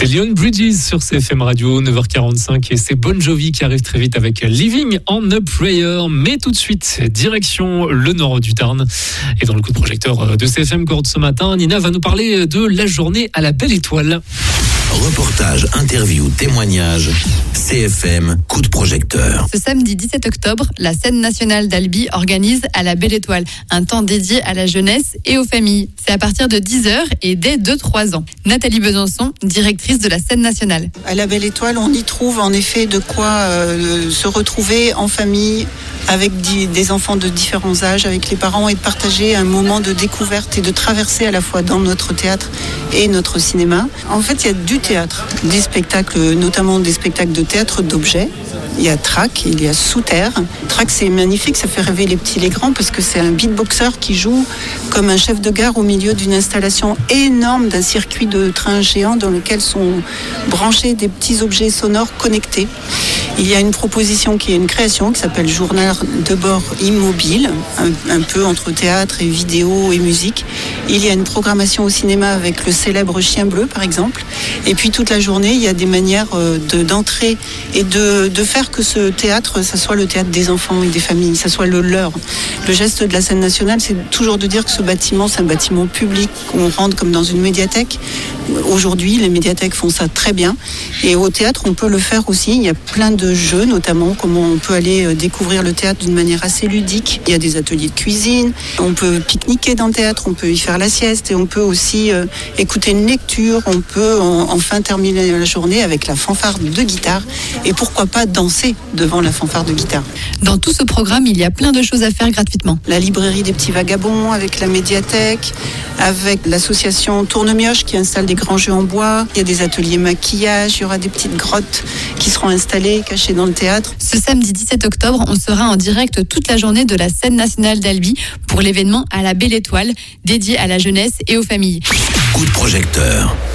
C'était Leon Bridges sur CFM Radio, 9h45, et c'est Bon Jovi qui arrive très vite avec Living on a Prayer. Mais tout de suite, direction le nord du Tarn. Et dans le coup de projecteur de CFM Cordes ce matin, Nina va nous parler de la journée à la Belle Étoile. Reportage, interview, témoignage, CFM, coup de projecteur. Ce samedi 17 octobre, la scène nationale d'Albi organise à la Belle Étoile un temps dédié à la jeunesse et aux familles. C'est à partir de 10h et dès 2-3 ans. Nathalie Besançon, directrice de la scène nationale. À la Belle Étoile, on y trouve en effet de quoi se retrouver en famille avec des enfants de différents âges, avec les parents, et de partager un moment de découverte et de traversée à la fois dans notre théâtre et notre cinéma. En fait, il y a du théâtre, des spectacles, notamment des spectacles de théâtre d'objets. Il y a Trac, il y a Sous Terre. Trac, c'est magnifique, ça fait rêver les petits, les grands, parce que c'est un beatboxer qui joue comme un chef de gare au milieu d'une installation énorme d'un circuit de train géant dans lequel sont branchés des petits objets sonores connectés. Il y a une proposition qui est une création qui s'appelle Journal de bord immobile, un peu entre théâtre et vidéo et musique. Il y a une programmation au cinéma avec le célèbre Chien Bleu, par exemple. Et puis toute la journée, il y a des manières d'entrer et de faire que ce théâtre, ça soit le théâtre des enfants et des familles, ça soit le leur. Le geste de la scène nationale, c'est toujours de dire que ce bâtiment, c'est un bâtiment public, qu'on rentre comme dans une médiathèque. Aujourd'hui, les médiathèques font ça très bien. Et au théâtre, on peut le faire aussi. Il y a plein de jeux, notamment comment on peut aller découvrir le théâtre d'une manière assez ludique. Il y a des ateliers de cuisine, on peut pique-niquer dans le théâtre, on peut y faire la sieste, et on peut aussi écouter une lecture, on peut enfin terminer la journée avec la fanfare de guitare, et pourquoi pas danser devant la fanfare de guitare. Dans tout ce programme, il y a plein de choses à faire gratuitement. La librairie des petits vagabonds, avec la médiathèque, avec l'association Tournemioche qui installe des grands jeux en bois. Il y a des ateliers maquillage, il y aura des petites grottes qui seront installées, cachées dans le théâtre. Ce samedi 17 octobre, on sera en direct toute la journée de la scène nationale d'Albi pour l'événement à la Belle Étoile, dédié à la jeunesse et aux familles. Coup de projecteur.